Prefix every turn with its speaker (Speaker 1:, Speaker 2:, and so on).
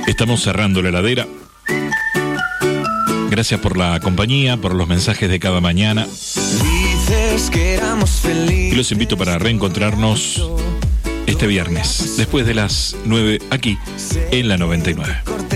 Speaker 1: Estamos cerrando la heladera. Gracias por la compañía, por los mensajes de cada mañana. Y los invito para reencontrarnos este viernes, después de las 9, aquí en la 99.